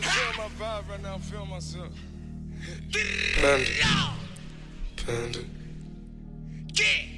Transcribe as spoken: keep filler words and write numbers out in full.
feel my vibe right now, feel myself. Panda. Panda. Yeah.